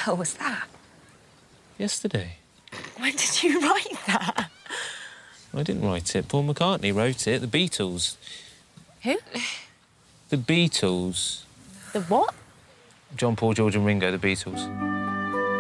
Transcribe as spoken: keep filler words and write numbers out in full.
hell was that? Yesterday. When did you write that? I didn't write it. Paul McCartney wrote it. The Beatles. Who? The Beatles. The what? John, Paul, George and Ringo, the Beatles.